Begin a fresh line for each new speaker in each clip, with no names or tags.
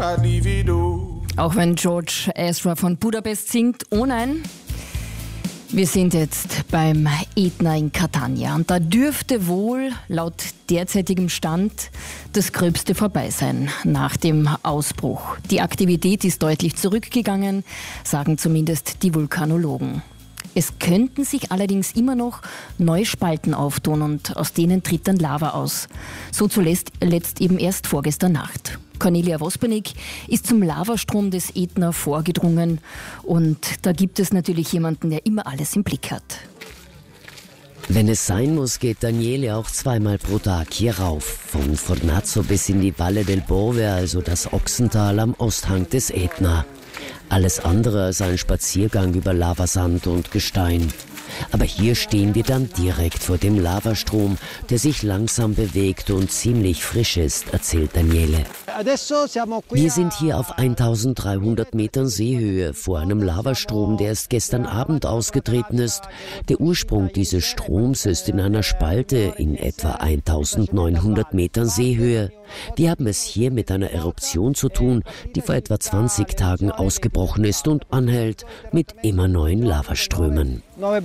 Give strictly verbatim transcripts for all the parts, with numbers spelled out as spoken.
Auch wenn George Ezra von Budapest singt, oh nein, wir sind jetzt beim Ätna in Catania und da dürfte wohl laut derzeitigem Stand das Gröbste vorbei sein nach dem Ausbruch. Die Aktivität ist deutlich zurückgegangen, sagen zumindest die Vulkanologen. Es könnten sich allerdings immer noch neue Spalten auftun und aus denen tritt dann Lava aus. So zuletzt letzt eben erst vorgestern Nacht. Cornelia Vospenik ist zum Lavastrom des Ätna vorgedrungen und da gibt es natürlich jemanden, der immer alles im Blick hat.
Wenn es sein muss, geht Daniele auch zweimal pro Tag hier rauf. Von Fornazzo bis in die Valle del Bove, also das Ochsental am Osthang des Ätna. Alles andere als ein Spaziergang über Lavasand und Gestein. Aber hier stehen wir dann direkt vor dem Lavastrom, der sich langsam bewegt und ziemlich frisch ist, erzählt Daniele. Wir sind hier auf eintausenddreihundert Metern Seehöhe vor einem Lavastrom, der erst gestern Abend ausgetreten ist. Der Ursprung dieses Stroms ist in einer Spalte in etwa eintausendneunhundert Metern Seehöhe. Wir haben es hier mit einer Eruption zu tun, die vor etwa zwanzig Tagen ausgebrochen ist und anhält mit immer neuen Lavaströmen.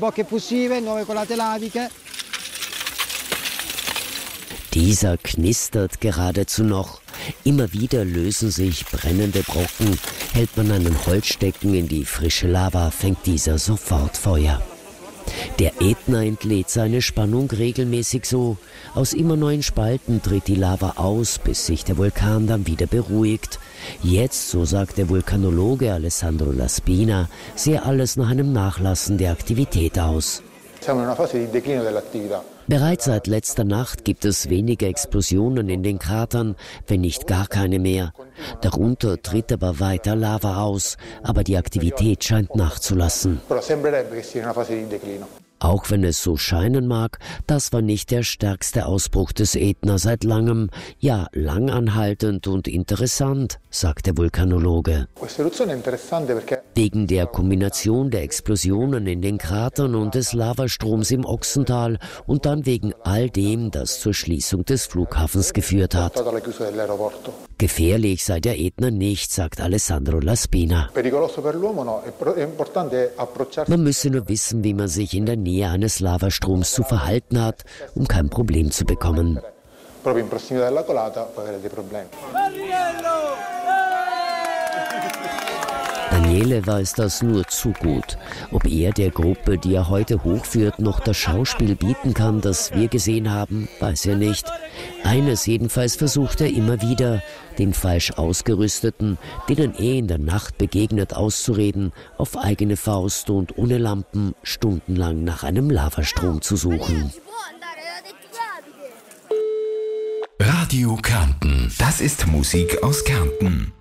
Dieser knistert geradezu noch. Immer wieder lösen sich brennende Brocken. Hält man einen Holzstecken in die frische Lava, fängt dieser sofort Feuer. Der Ätna entlädt seine Spannung regelmäßig so. Aus immer neuen Spalten tritt die Lava aus, bis sich der Vulkan dann wieder beruhigt. Jetzt, so sagt der Vulkanologe Alessandro Laspina, sehe alles nach einem Nachlassen der Aktivität aus. Bereits seit letzter Nacht gibt es wenige Explosionen in den Kratern, wenn nicht gar keine mehr. Darunter tritt aber weiter Lava aus, aber die Aktivität scheint nachzulassen. Auch wenn es so scheinen mag, das war nicht der stärkste Ausbruch des Ätna seit langem. Ja, langanhaltend und interessant, sagt der Vulkanologe. Wegen der Kombination der Explosionen in den Kratern und des Lavastroms im Ochsental und dann wegen all dem, das zur Schließung des Flughafens geführt hat. Gefährlich sei der Ätna nicht, sagt Alessandro Laspina. Man müsse nur wissen, wie man sich in der Nähe eines Lavastroms zu verhalten hat, um kein Problem zu bekommen. Daniele weiß das nur zu gut. Ob er der Gruppe, die er heute hochführt, noch das Schauspiel bieten kann, das wir gesehen haben, weiß er nicht. Eines jedenfalls versucht er immer wieder, den falsch Ausgerüsteten, denen er in der Nacht begegnet, auszureden, auf eigene Faust und ohne Lampen stundenlang nach einem Lavastrom zu suchen.
Radio Kärnten, das ist Musik aus Kärnten.